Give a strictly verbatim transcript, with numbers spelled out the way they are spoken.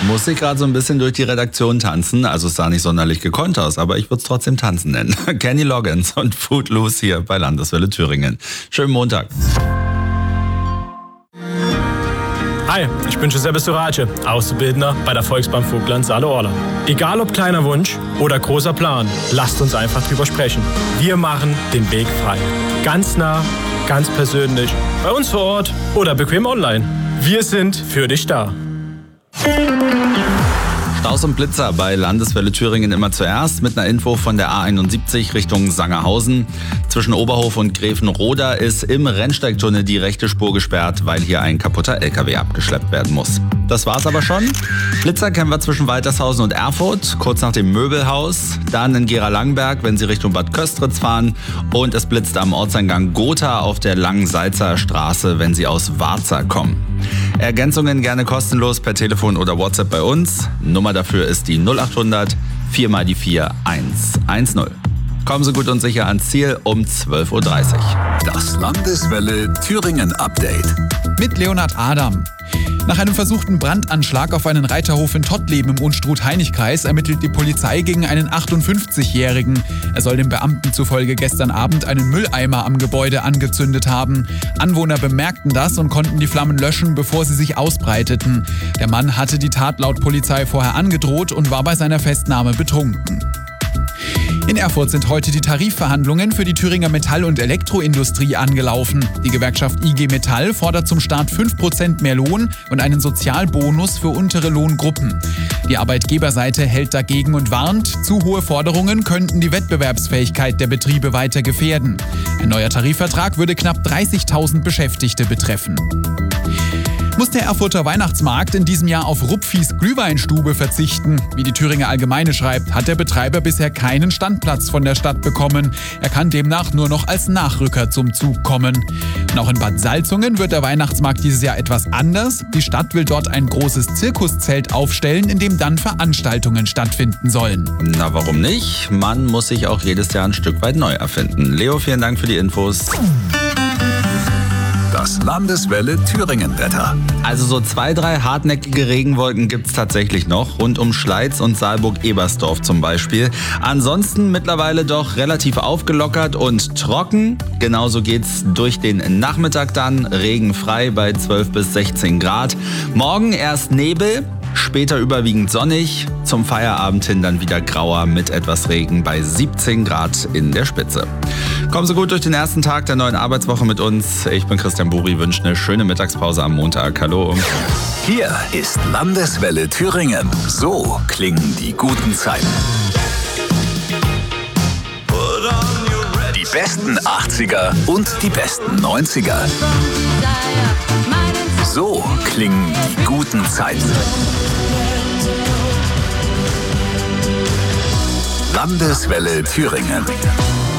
Muss ich gerade so ein bisschen durch die Redaktion tanzen. Also es sah nicht sonderlich gekonnt aus, aber ich würde es trotzdem tanzen nennen. Kenny Loggins und Footloose hier bei Landeswelle Thüringen. Schönen Montag. Hi, ich bin Giuseppe Surace, Auszubildender bei der Volksbank Vogtland Saale-Orla. Egal ob kleiner Wunsch oder großer Plan, lasst uns einfach drüber sprechen. Wir machen den Weg frei. Ganz nah, ganz persönlich, bei uns vor Ort oder bequem online. Wir sind für dich da. Staus und Blitzer bei Landeswelle Thüringen immer zuerst mit einer Info von der A einundsiebzig Richtung Sangerhausen. Zwischen Oberhof und Gräfenroda ist im Rennsteigtunnel die rechte Spur gesperrt, weil hier ein kaputter L K W abgeschleppt werden muss. Das war's aber schon. Blitzer kennen wir zwischen Waltershausen und Erfurt, kurz nach dem Möbelhaus. Dann in Gera-Langberg, wenn Sie Richtung Bad Köstritz fahren. Und es blitzt am Ortseingang Gotha auf der Langen Salzer Straße, wenn Sie aus Warza kommen. Ergänzungen gerne kostenlos per Telefon oder WhatsApp bei uns. Nummer dafür ist die null achthundert vier mal die vier eins eins null. Kommen Sie gut und sicher ans Ziel um zwölf Uhr dreißig. Das Landeswelle Thüringen Update. Mit Leonhard Adam. Nach einem versuchten Brandanschlag auf einen Reiterhof in Tottleben im Unstrut-Heinig-Kreis ermittelt die Polizei gegen einen achtundfünfzigjährigen. Er soll den Beamten zufolge gestern Abend einen Mülleimer am Gebäude angezündet haben. Anwohner bemerkten das und konnten die Flammen löschen, bevor sie sich ausbreiteten. Der Mann hatte die Tat laut Polizei vorher angedroht und war bei seiner Festnahme betrunken. In Erfurt sind heute die Tarifverhandlungen für die Thüringer Metall- und Elektroindustrie angelaufen. Die Gewerkschaft I G Metall fordert zum Start fünf Prozent mehr Lohn und einen Sozialbonus für untere Lohngruppen. Die Arbeitgeberseite hält dagegen und warnt, zu hohe Forderungen könnten die Wettbewerbsfähigkeit der Betriebe weiter gefährden. Ein neuer Tarifvertrag würde knapp dreißigtausend Beschäftigte betreffen. Muss der Erfurter Weihnachtsmarkt in diesem Jahr auf Rupfis Glühweinstube verzichten? Wie die Thüringer Allgemeine schreibt, hat der Betreiber bisher keinen Standplatz von der Stadt bekommen. Er kann demnach nur noch als Nachrücker zum Zug kommen. Und auch in Bad Salzungen wird der Weihnachtsmarkt dieses Jahr etwas anders. Die Stadt will dort ein großes Zirkuszelt aufstellen, in dem dann Veranstaltungen stattfinden sollen. Na, warum nicht? Man muss sich auch jedes Jahr ein Stück weit neu erfinden. Leo, vielen Dank für die Infos. Das Landeswelle Thüringen Wetter. Also so zwei, drei hartnäckige Regenwolken gibt's tatsächlich noch, rund um Schleiz und Saalburg-Ebersdorf zum Beispiel. Ansonsten mittlerweile doch relativ aufgelockert und trocken. Genauso geht's durch den Nachmittag dann, regenfrei bei zwölf bis sechzehn Grad. Morgen erst Nebel, später überwiegend sonnig, zum Feierabend hin dann wieder grauer mit etwas Regen bei siebzehn Grad in der Spitze. Kommen Sie gut durch den ersten Tag der neuen Arbeitswoche mit uns. Ich bin Christian Buri, wünsche eine schöne Mittagspause am Montag. Hallo. Hier ist Landeswelle Thüringen. So klingen die guten Zeiten. Die besten achtziger und die besten neunziger. So klingen die guten Zeiten. Landeswelle Thüringen.